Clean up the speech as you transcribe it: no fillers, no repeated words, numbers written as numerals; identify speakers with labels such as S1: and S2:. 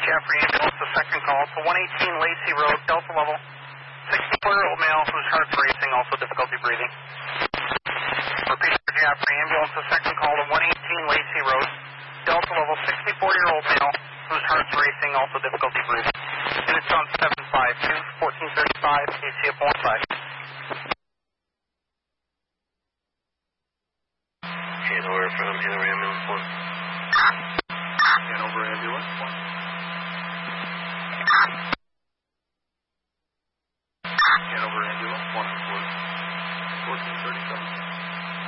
S1: Jaffrey ambulance, the second call to 118 Lacey Road, Delta level. 64-year-old male whose heart's racing, also difficulty breathing. Repeat for Jaffrey ambulance, the second call to 118 Lacey Road, Delta level. 64-year-old male whose heart's racing, also difficulty breathing. Units on 752, 1435, ACF 15.
S2: Hanover from Hanover ambulance 1.
S3: Hanover ambulance 1.